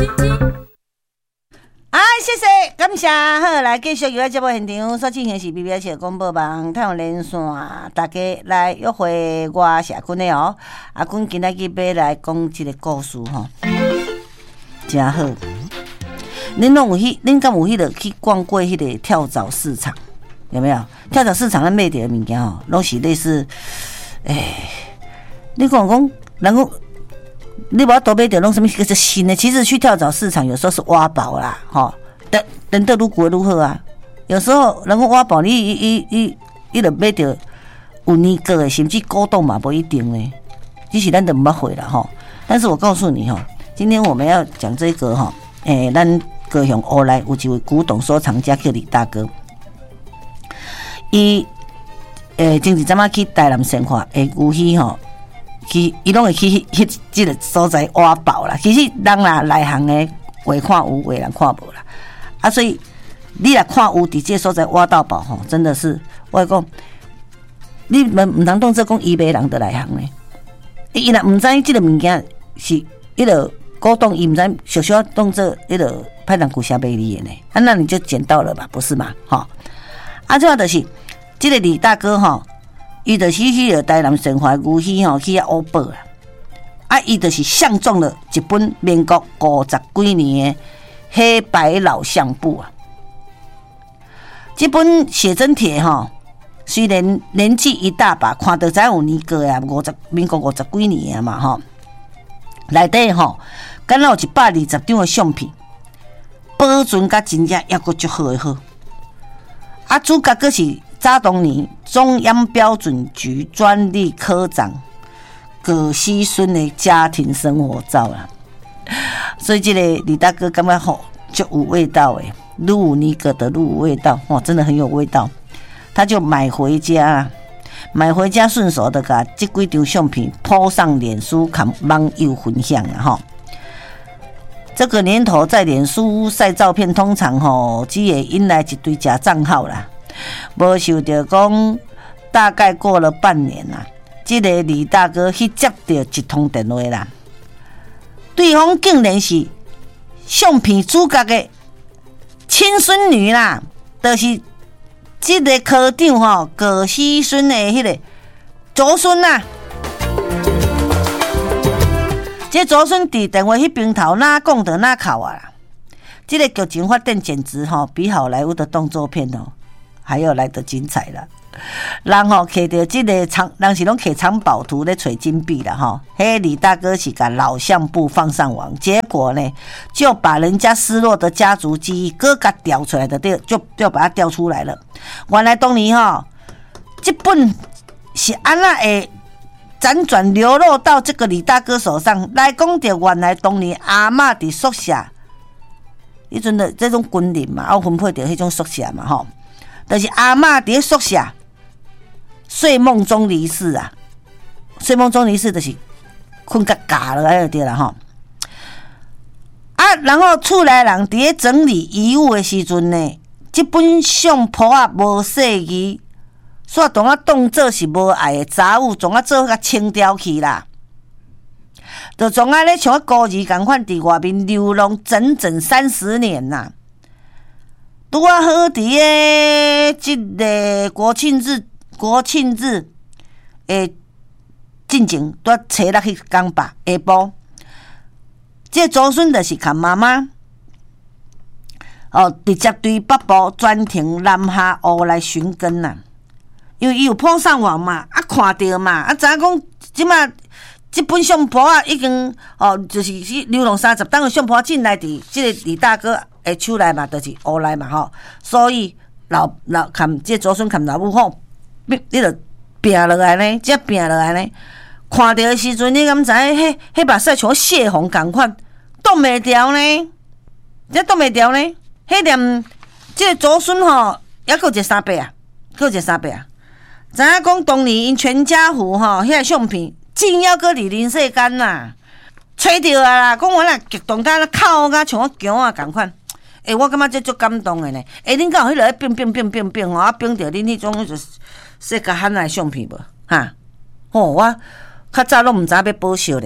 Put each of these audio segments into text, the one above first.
谢谢，感谢。好，来继续由节目现场所进行是 BBS 广播网太阳连线，大家来约会我是阿君的哦。阿君今仔日要来讲一个故事吼，真好。恁敢有迄个去逛过迄个跳蚤市场？有没有？跳蚤市场咱买着的物件吼，拢是类似，你讲人讲。你把都买着弄什么一个新的？其实去跳蚤市场有时候是挖宝啦，吼，等得如果如何啊？有时候人讲挖宝，你就买着有年过的，甚至古董嘛不一定呢。只是咱都唔捌会啦吼。但是我告诉你吼，今天我们要讲这个吼，咱高雄乌来有一位古董收藏家叫李大哥，伊前一阵仔去台南生活，有去吼。伊拢会去迄个所在挖宝啦。其实人啦内行的，画看有，画人看无啦。啊，所以你若看有伫这所在挖到宝吼，真的是我讲，你唔通当做讲伊卖人的内行呢。伊若唔知即个物件是迄个古董，伊唔知小小当做迄个派人古下卖你的呢。啊，那你就捡到了吧，不是嘛？吼，啊，主要就是即个李大哥吼。伊就是迄个台南生活牛墟吼去乌宝啦，伊就是相中了一本民国50几年的黑白老相簿啊。这本写真帖吼，虽然年纪一大把，看到才有年过啊，民国50几年啊嘛吼。内底吼，敢若有120张的相片，保存甲真正抑阁足好诶好。啊，主角阁是。查东尼中央标准局专利科长葛西孙的家庭生活照啦，所以这个李大哥感觉好就有味道诶，路尼格的路有味道，哇，真的很有味道。他就买回家，顺手的把这几张相片po上脸书，看网友分享啦哈。这个年头在脸书晒照片，通常吼只会引来一堆假账号啦。无想到讲，大概过了半年啦，这个李大哥去接到一通电话啦，对方竟然是相片主角的亲孙女啦，就是这个科长吼葛西孙的迄个祖孙啦。这祖孙伫电话迄边头哪讲的哪哭啊啦，这个剧情发展简直吼比好莱坞的动作片哦。还要来得精彩了，人吼摕到这个人是拢摕藏宝图咧找金币啦吼，嘿，李大哥是把老相簿放上网，结果呢就把人家失落的家族记忆各个调出来的，就把它调出来了。原来当年吼，这本是安那会辗转流落到这个李大哥手上，来讲到原来当年阿嬷伫宿舍，迄阵的这种军人嘛，分配到迄种宿舍嘛吼。就是阿嬷伫宿舍睡梦中离世啊，睡梦中离世就是困甲嘎了就对啦吼。啊，然后厝内人伫咧整理遗物的时阵呢，这本相簿啊无细字，煞当啊当做是无爱的杂物，总啊做甲清掉去啦。就总啊咧像孤儿共款伫外面流浪整整30年呐。拄啊好伫诶，即个国庆日诶进前，拄找落去港吧下晡，这祖孙就是看妈妈直接对北部转停南下乌来寻根呐。因为伊有碰上网嘛，看到嘛，知影讲即马这本相簿啊，已经就是流浪30档的相簿进来伫即个李大哥诶手内嘛，就是乌来嘛吼，所以老看这祖孙看老母吼，你就拼落来呢，这拼落来呢，看到的时阵，你敢知迄目屎像泄洪共款，挡袂牢呢，这挡袂牢呢，迄念这祖孙吼，还佫一个三伯啊，佫一个三伯啊，知影讲当年因全家福吼，迄个相片。竟要搁伫人世间啦，找着啊啦！讲我啦激动甲哭甲像我强啊共款。我感觉这足感动的呢。恁敢有迄落冰吼，啊冰着恁迄种就世界罕来相片无？哈？我较早拢毋知要保守咧，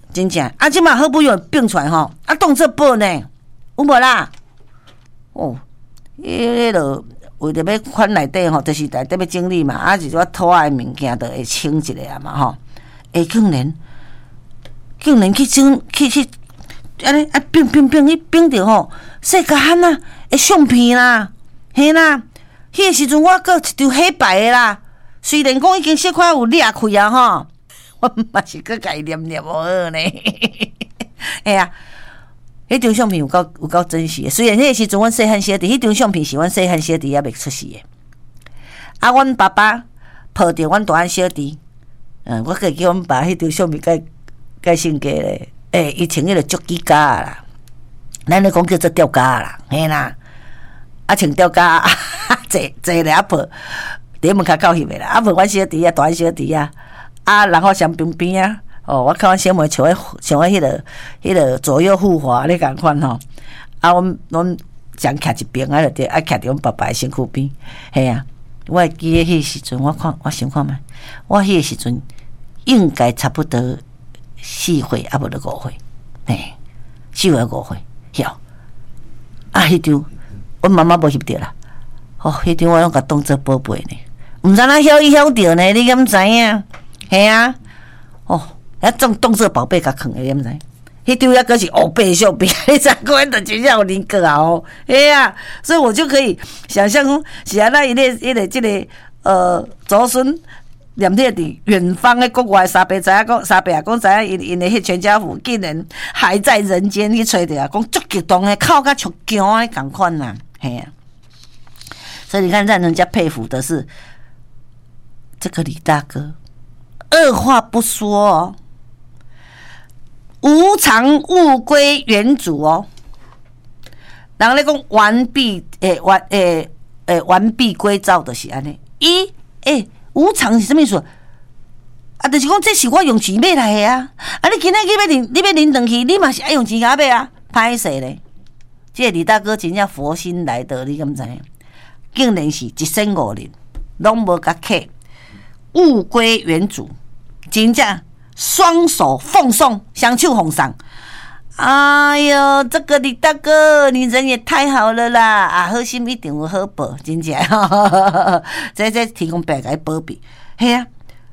真正啊，即马好不容易并出来吼，啊，动作报呢，有无啦？哦，迄落为着要款内底吼，就是内底要整理嘛，啊，就是我拖仔的物件都会清一下啊嘛吼。竟然去整去，安尼啊，并着吼，细甲汉啊，的相片啦，嘿啦，迄个时阵我搁一张黑白的啦，虽然讲已经小可有裂开啊吼，我嘛是搁家念无好呢。哎呀，迄张相片有够真实的。虽然迄个时阵阮细汉小弟，迄张相片是阮细汉小弟还未出世的。啊，阮爸爸抱着阮大汉小弟，我可以叫阮爸迄张相片改性格咧。伊穿迄个足机架啦，咱咧讲叫做吊架啦，嘿啦，啊穿吊架，坐咧啊抱，伫门口教翕的啦，啊抱阮小弟啊，大汉小弟啊，啊然后相边边啊。哦，我看阮小妹像迄个左右护华咧共款吼，啊，阮将徛一边啊，就对，啊徛伫阮爸爸的身躯边，嘿啊，我会记迄个时阵，我想看觅，我迄个时阵应该差不多4岁，啊无就5岁，嘿，4岁5岁，晓，啊，迄张阮妈妈无翕着啦，哦，迄张我拢甲当做宝贝呢，毋知哪晓着呢，你敢知影？嘿啊，哦。遐当做宝贝甲藏的，你毋知？迄张也阁是黑白相片，你知个就真正有人格啊！哦，嘿啊，所以我就可以想象讲，是安那即个祖孙念迄伫远方的国外三伯知影讲，三伯啊讲知影因的迄全家福竟然还在人间去找着啊，讲足激动的，哭甲出姜啊共款呐，嘿啊！所以你看，让人家佩服的是这个李大哥，二话不说哦。无偿物归原主哦，人咧讲完璧完璧归赵就是安尼。无偿是什么意思？啊，就是讲这是我用钱买来的啊！啊，你今仔你要领转去，你嘛是爱用钱甲买啊？歹势咧，这个李大哥真正佛心来得，你敢知影？竟然是一身5人，拢无甲客，物归原主，真正。双手奉送，双手奉上。哎呦，这个李大哥，你人也太好了啦！啊，好心一定有好报，真正。这提供白个保庇，嘿啊！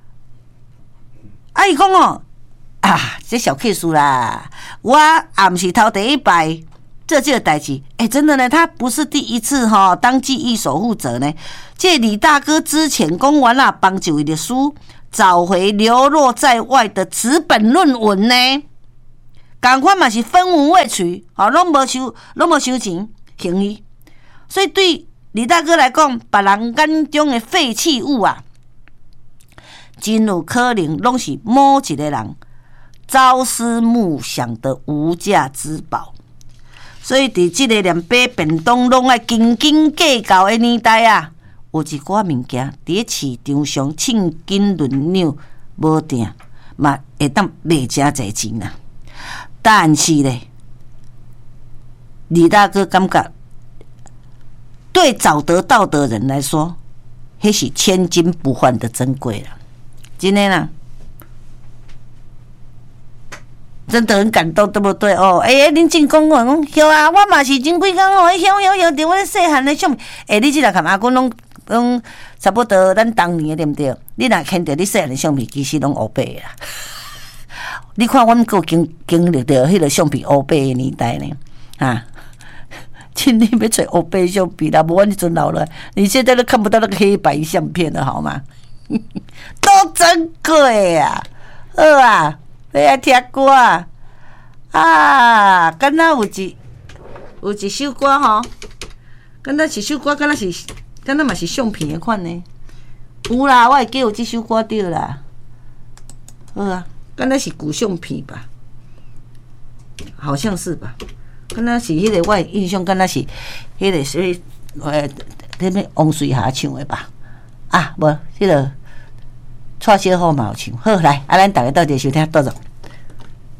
啊，伊讲哦，啊，这小 case 啦，我也毋是头第一摆做这个代志。真的呢，他不是第一次当记忆守护者呢。这李大哥之前讲完啦，帮一位的书。找回流落在外的纸本论文呢，同款嘛是分文未取，拢无收钱，行医。所以对李大哥来讲，别人眼中的废弃物啊，真有可能拢是某一个人朝思暮想的无价之宝。所以伫这个连买便当拢爱斤斤计较的年代啊。有一寡物件伫市场上称斤论两，无定嘛会当卖真侪钱啊！但是咧，李大哥感觉对找得到的人来说，迄是千金不换的珍贵了。真的啦，真的很感动，对不对？哦，恁真讲我讲，晓啊，我嘛是前几工哦，晓伫我细汉的相片，你即个含阿公拢差不多咱当年的对不对？你若看到你细汉的相片，其实拢黑白的啦。你看，阮够经历着迄个相片黑白的年代呢，啊！今天要找黑白相片啦，无阮迄阵老了，你现在都看不到那个黑白相片了，好吗？多珍贵啊！好啊，你来听歌啊！啊，敢若有一首歌吼，敢若是首歌，敢若嘛是相片的款呢。有啦，我会记有这首歌对啦。好啊，敢若是古相片吧？好像是吧？敢若是迄个，我印象敢若是迄个所以迄个王水霞唱的吧？啊，无迄个蔡小虎嘛有唱。好，来，咱大家到底收听倒走。